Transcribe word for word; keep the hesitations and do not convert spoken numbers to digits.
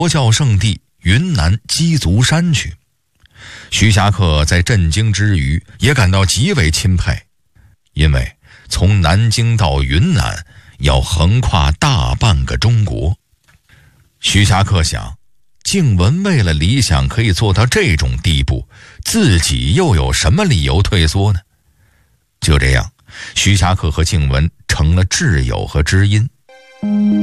佛教圣地云南鸡足山去。徐霞客在震惊之余也感到极为钦佩，因为从南京到云南要横跨大半个中国。徐霞客想，静雯为了理想可以做到这种地步，自己又有什么理由退缩呢？就这样，徐霞客和静雯成了挚友和知音。